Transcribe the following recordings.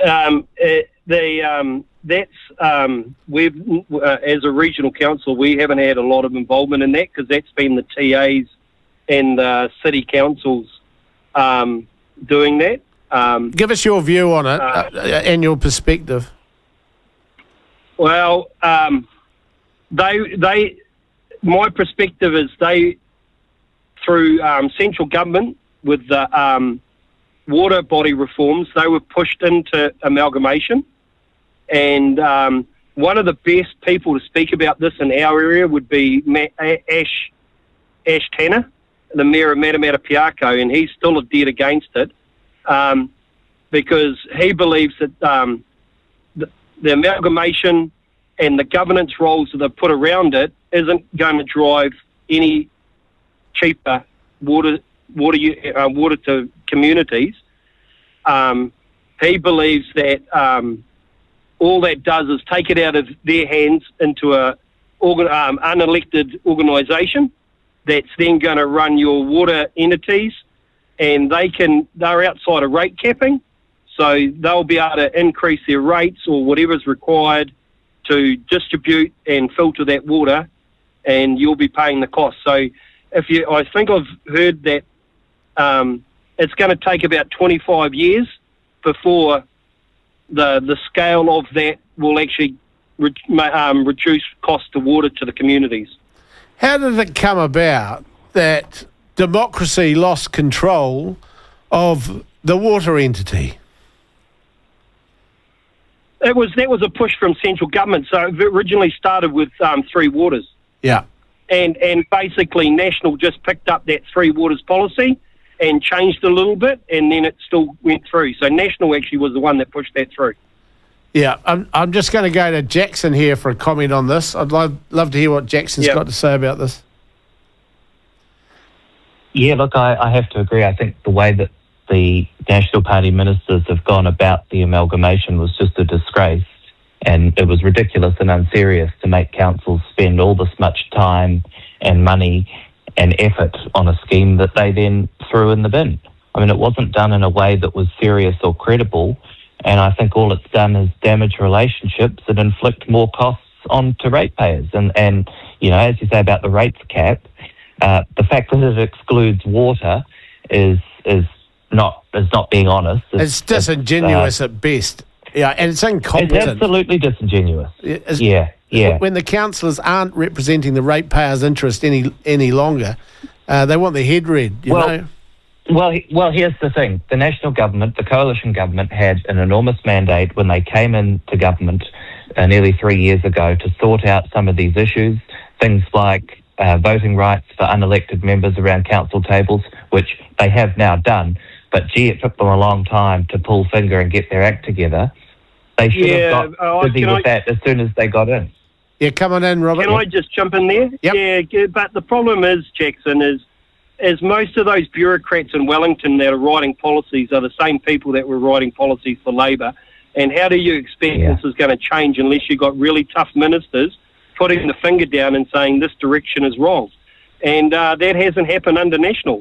we've as a regional council, we haven't had a lot of involvement in that because that's been the TAs and city councils doing that. Give us your view on it and your perspective. Well, my perspective is through central government with the water body reforms, they were pushed into amalgamation. And one of the best people to speak about this in our area would be Ash Tanner, the Mayor of Matamata-Piako, and he's still dead against it because he believes that the amalgamation and the governance roles that they've put around it isn't going to drive any cheaper water to communities. He believes that all that does is take it out of their hands into a unelected organisation that's then going to run your water entities, and they're outside of rate capping, so they'll be able to increase their rates or whatever's required to distribute and filter that water, and you'll be paying the cost. So I think I've heard that it's going to take about 25 years before the scale of that will actually reduce cost of water to the communities. How did it come about that democracy lost control of the water entity? That was a push from central government. So it originally started with Three Waters. Yeah. And basically National just picked up that Three Waters policy and changed it a little bit, and then it still went through. So National actually was the one that pushed that through. Yeah, I'm just going to go to Jackson here for a comment on this. I'd love to hear what Jackson's got to say about this. Yeah, look, I have to agree. I think the way that the National Party ministers have gone about the amalgamation was just a disgrace, and it was ridiculous and unserious to make councils spend all this much time and money and effort on a scheme that they then threw in the bin. I mean, it wasn't done in a way that was serious or credible, and I think all it's done is damage relationships and inflict more costs onto ratepayers. And you know, as you say about the rates cap, the fact that it excludes water is not being honest. It's disingenuous at best. Yeah, and it's incompetent. It's absolutely disingenuous. Yeah. When the councillors aren't representing the ratepayers' interest any longer, they want their head read, you know? Well, here's the thing. The national government, the coalition government, had an enormous mandate when they came into government nearly 3 years ago to sort out some of these issues, things like voting rights for unelected members around council tables, which they have now done. But, gee, it took them a long time to pull finger and get their act together. They should have got busy with that as soon as they got in. Yeah, come on in, Robert. Can I just jump in there? Yep. Yeah, but the problem is, Jackson, is most of those bureaucrats in Wellington that are writing policies are the same people that were writing policies for Labor. And how do you expect this is going to change unless you've got really tough ministers putting the finger down and saying this direction is wrong? And that hasn't happened under National.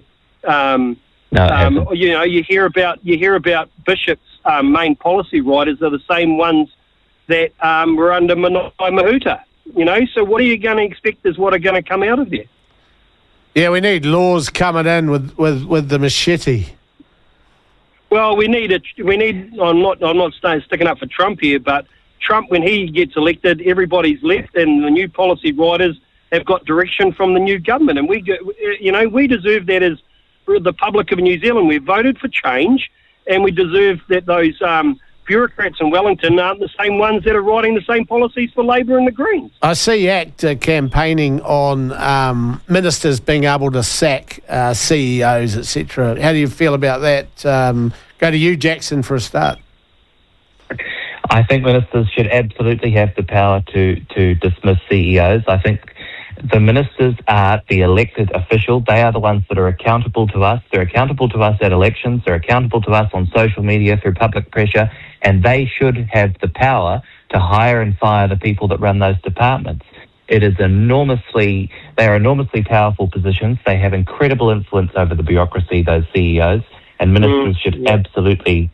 You know, you hear about Bishop's main policy writers are the same ones that were under Manaia Mahuta. You know, so what are you going to expect is what are going to come out of there? Yeah, we need laws coming in with the machete. Well, we need. I'm not sticking up for Trump here, but Trump, when he gets elected, everybody's left, and the new policy writers have got direction from the new government, and we deserve that as the public of New Zealand. We've voted for change, and we deserve that those bureaucrats in Wellington aren't the same ones that are writing the same policies for Labor and the Greens. I see ACT campaigning on ministers being able to sack CEOs, etc. How do you feel about that? Go to you, Jackson, for a start. I think ministers should absolutely have the power to dismiss CEOs. I think the ministers are the elected official. They are the ones that are accountable to us. They're accountable to us at elections. They're accountable to us on social media through public pressure. And they should have the power to hire and fire the people that run those departments. They are enormously powerful positions. They have incredible influence over the bureaucracy, those CEOs. And ministers should absolutely